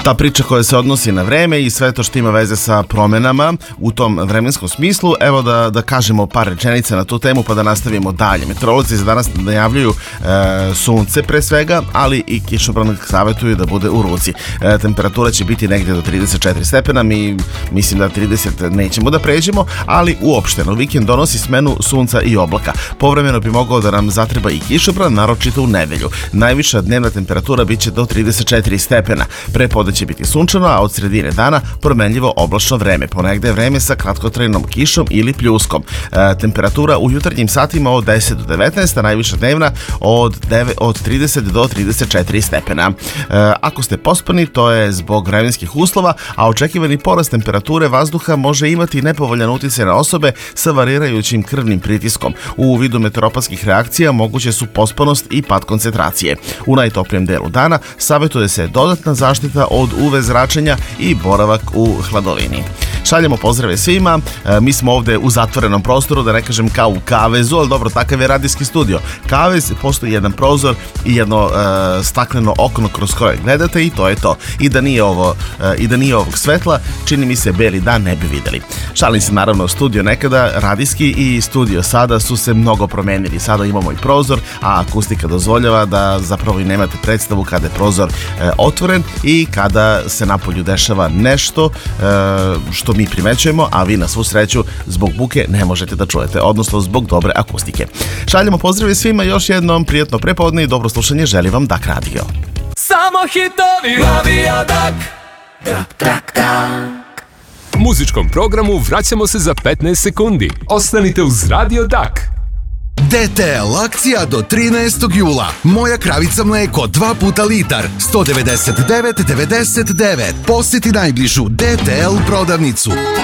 Ta priča koja se odnosi na vreme i sve to što ima veze sa promenama u tom vremenskom smislu, evo da kažemo par rečenica na tu temu pa da nastavimo dalje. Meteorolozi za danas najavljuju sunce pre svega, ali i kišobran savjetuju da bude u ruci. Temperatura će biti negdje do 34 stepena, mi mislim da 30 nećemo da pređemo, ali uopšteno vikend donosi smenu sunca i oblaka. Povremeno bi mogao da nam zatreba i kišobran, naročito u nedelju. Najviša dnevna temperatura biće do 34 stepena. Prepodne će biti sunčano, a od sredine dana promenljivo oblačno vreme. Ponegde je vreme sa kratkotrajnom kišom ili pljuskom. Temperatura u jutarnjim satima od 10 do 19, a najviša dnevna od 30 do 34 stepena. Ako ste pospani, to je zbog vremenskih uslova, a očekivani porast temperature vazduha može imati nepovoljan uticaj na osobe sa varirajućim krvnim pritiskom. U vidu meteoropatskih reakcija moguće su pospanost i pad koncentracije. U najtoplijem delu dana savjetuje se dodatna zaštita od UV zračenja i boravak u hladovini. Šaljemo pozdrave svima, mi smo ovde u zatvorenom prostoru, da ne kažem kao u kavezu, ali dobro, takav je radijski studio. Kavez, postoji jedan prozor i jedno stakleno okno kroz koje gledate i to je to. I da nije ovog svetla, čini mi se beli dan ne bi videli. Šalim se, naravno, studio nekada radijski i studio sada su se mnogo promenili. Sada imamo i prozor, a akustika dozvoljava da zapravo i nemate predstavu kada je prozor otvoren i kada se napolju dešava nešto što mi primećujemo, a vi na svu sreću zbog buke ne možete da čujete, odnosno zbog dobre akustike. Šaljemo pozdrave svima, još jednom prijatno prepodne i dobro slušanje želi vam Dak Radio. Samo hitovi Radio Dak. Dak, dak, dak. Muzičkom programu vraćamo se za 15 sekundi. Ostanite uz Radio Dak. DTL akcija do 13. jula. Moja kravica mleko 2 puta litar 199,99. Posjeti najbližu DTL prodavnicu.